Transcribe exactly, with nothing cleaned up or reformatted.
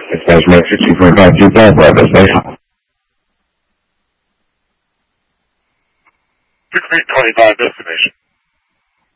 Dispatch sixty point five two five, Bravo Station. sixteen twenty-five destination.